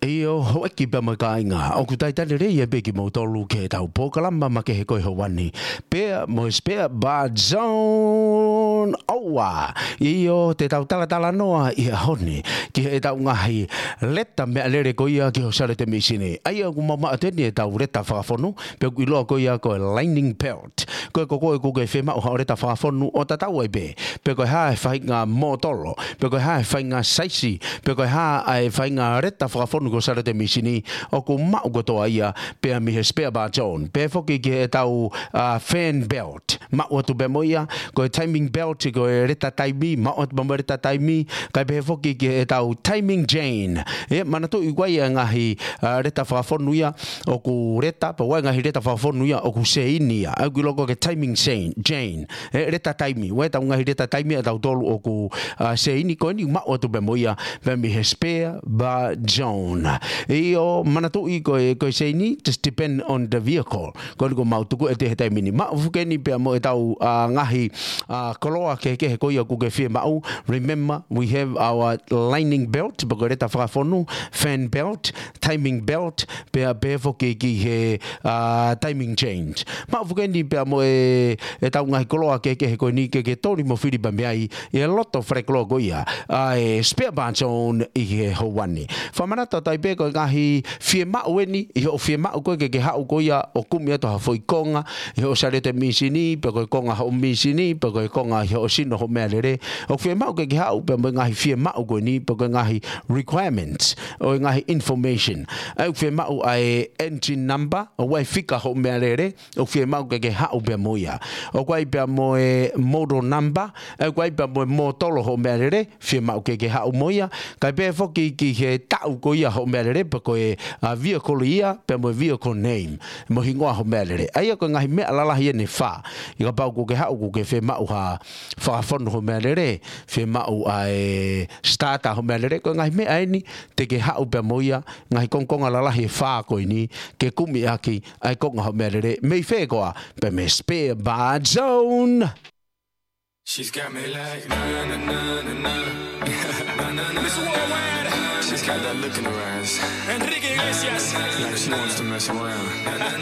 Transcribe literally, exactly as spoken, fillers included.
Io ho eki pa makainga o ku taitane rei e beki mo tolu ke tau pokalama ma ke he koe hawani pea mo spea ba zone aua io te tau tala tala noa i a honi ki he tau ngahi leta mea lere koia ki ho sare te misine aia ku mama ateni e tau reta whakafonu pea ku iloa koia koe lightning belt koe ko koe ku ke whema uha o reta whakafonu o tatau ai be pea koe hae whainga motolo pea koe hae whainga saisi pea koe hae whainga reta whakafonu ko sare te misini o ku mau ko toa ia pea mi he spare bar zone pea foki ki he tau uh, fan belt mau atu pe moia ko he timing belt ko he reta taimi mau atu pe reta taimi kai pe foki ki he tau timing chain e mana tu i kwai ngahi uh, reta whakafonu ia o ku reta pa wai ngahi reta whakafonu ia o ku seini ia au ki loko ke timing chain chain e reta taimi wai tau ngahi reta taimi a tau tolu o ku uh, seini ko ni mau atu pe moia pe mi he spare bar zone Io manatu i koe koe seini just depend on the vehicle ko ko mau tuku e te hetai mini ma fukeni pe mo e tau uh, ngahi uh, koloa ke ke ko ia ku ke fie mau remember we have our lining belt but reta whakafonu fan belt timing belt pe pe foke ki he uh, timing change ma fukeni pe mo e e tau ngahi koloa ke ke ko ni ke ke tori mo fili ba mai e lot of freklo ko ia ai spare bar zone i he howani famanata tai pe ko ngahi fie mau eni i ho fie mau ko ke ke hau ko ia o kumi ato ha foi konga i ho sare te misini pe ko konga ho misini pe ko konga i ho sino ho melere o fie mau ke ke hau pe ngahi fie mau ko ni pe ko ngahi requirements o ngahi information au fie mau ai engine number o wai fika ho melere o fie mau ke ke hau pe moia o kwai pe mo e model number au kwai pe mo motolo ho melere fie mau ke ke hau moia kai pe foki ki he tau ko ia ho melere pe ko e uh, vehicle ia pe mo vehicle name mo hingoa ho melere ai ko ngahi me ala lahi ne fa i ka pau ko ke hau ko ke fe mau ha fa fon ho melere fe mau ai starter ho melere ko ngahi me ai ni te ke hau pe mo ia ngahi kong ala lahi fa ko ni ke kumi aki ai ko ho melere me fe ko pe me spare bar zone. She's got me like na na na na na na na na. She's got that look in her eyes. Enrique Iglesias. Like she wants to mess around.